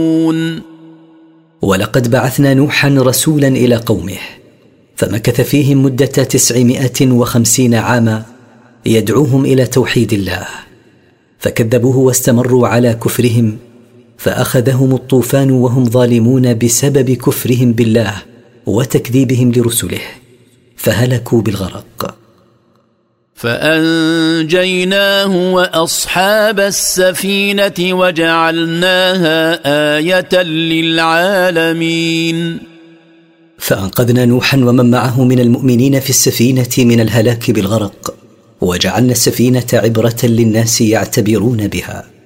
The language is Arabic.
ولقد بعثنا نوحا رسولا إلى قومه فمكث فيهم مدة 950 عاما يدعوهم إلى توحيد الله، فكذبوه واستمروا على كفرهم فأخذهم الطوفان وهم ظالمون بسبب كفرهم بالله وتكذيبهم لرسله فهلكوا بالغرق. فأنجيناه وأصحاب السفينة وجعلناها آية للعالمين. فأنقذنا نوحا ومن معه من المؤمنين في السفينة من الهلاك بالغرق، وجعلنا السفينة عبرة للناس يعتبرون بها.